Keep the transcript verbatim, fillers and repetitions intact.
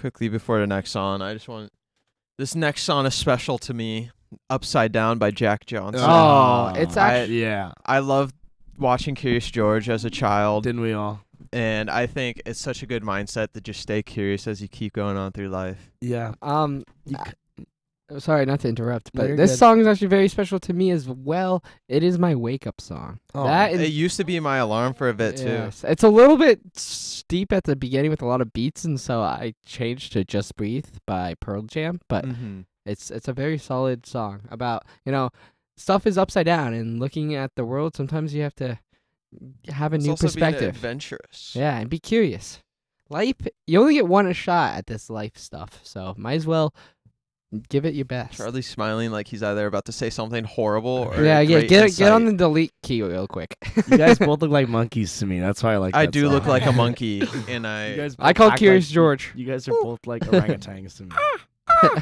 quickly before the next song, I just want this next song is special to me. Upside Down by Jack Johnson. Oh, it's actually yeah. I loved watching Curious George as a child, Didn't we all? and I think it's such a good mindset to just stay curious as you keep going on through life. Yeah. um. You uh, c- oh, sorry, not to interrupt, No, but you're this good. song is actually very special to me as well. It is my wake up song. Oh, that and It used to be my alarm for a bit too. yes. It's a little bit steep at the beginning with a lot of beats, and so I changed to Just Breathe by Pearl Jam. But Mm-hmm. it's it's a very solid song about, you know, stuff is upside down and looking at the world. Sometimes you have to have a It's new also being perspective. adventurous. Yeah, and be curious. Life, you only get one shot at this life stuff, so might as well give it your best. Charlie's smiling like he's either about to say something horrible or yeah, a yeah. great Get get on insight. the delete key real quick. You guys both look like monkeys to me. That's why I like. I that do look song. like a monkey, and You I guys I both call act Curious like- George. You guys are both like orangutans to me.